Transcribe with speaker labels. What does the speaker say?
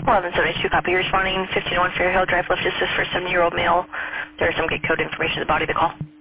Speaker 1: 1172 copy. Responding 1501 Fairhill Drive, left assist for a 70-year-old male. There is some gate code information at the body of the call.